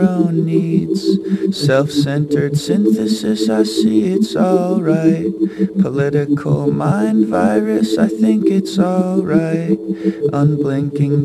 own needs. Self-centered synthesis, I see it's alright. Political mind virus, I think it's alright. Unblinking